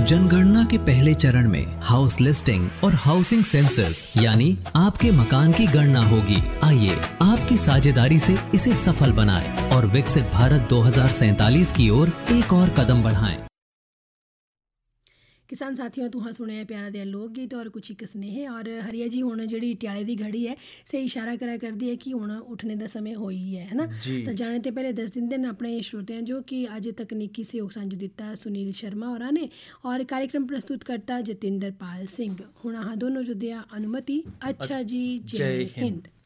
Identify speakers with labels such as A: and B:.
A: जनगणना के पहले चरण में हाउस लिस्टिंग और हाउसिंग सेंसस यानी आपके मकान की गणना होगी। आइए आपकी साझेदारी से इसे सफल बनाएं और विकसित भारत 2047 की ओर एक और कदम बढ़ाएं।
B: किसान साथियों, तुहां सुने प्यारा दिया लोक गीत और कुछ एक स्नेह। और हरिया जी हुण जिहड़ी ट्याले दी घड़ी है से इशारा करा करदी है कि हुण उठने का समय हो ही है ना। तो जाने ते पहले दस दिन अपने श्रोतियां जो कि अज तकनीकी सहयोग सांझो दिता सुनील शर्मा होरां ने और कार्यक्रम प्रस्तुत करता जतिंदर पाल सिंह। हुण अहां दोनों जो दिया अनुमति। अच्छा जी, जय हिंद।